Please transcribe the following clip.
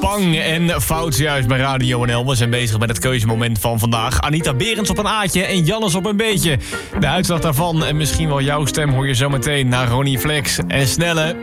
Pang en Fout juist bij Radio NL. We zijn bezig met het keuzemoment van vandaag. Anita Berends op een A'tje en Jannes op een B'tje. De uitslag daarvan en misschien wel jouw stem hoor je zometeen naar Ronnie Flex en Snelle.